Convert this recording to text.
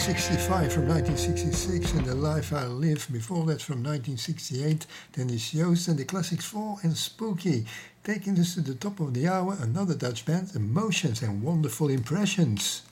65 from 1966 and The Life I Live. Before that from 1968, Dennis Joost and the Classics 4 and Spooky. Taking us to the top of the hour, another Dutch band, Emotions and Wonderful Impressions.